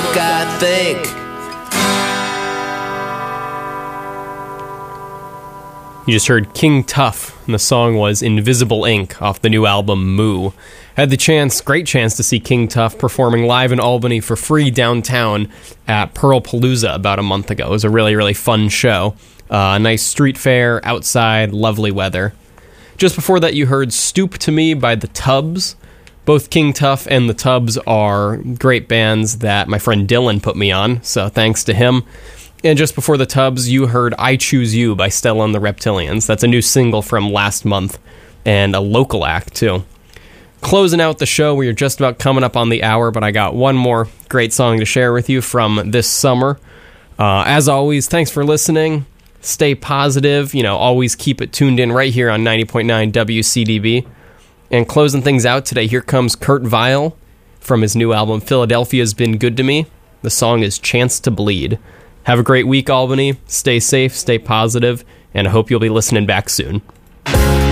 I think. You just heard King Tuff, and the song was Invisible Ink off the new album Moo. Had the great chance to see King Tuff performing live in Albany for free downtown at Pearlpalooza about a month ago. It was a really, really fun show. A nice street fair, outside, lovely weather. Just before that, you heard Stoop to Me by The Tubbs. Both King Tuff and The Tubbs are great bands that my friend Dylan put me on, so thanks to him. And just before The Tubbs, you heard I Choose You by Stella and the Reptilians. That's a new single from last month, and a local act, too. Closing out the show, we are just about coming up on the hour, but I got one more great song to share with you from this summer. As always, thanks for listening. Stay positive. Always keep it tuned in right here on 90.9 WCDB. And closing things out today, here comes Kurt Vile from his new album, Philadelphia's Been Good to Me. The song is Chance to Bleed. Have a great week, Albany. Stay safe, stay positive, and I hope you'll be listening back soon.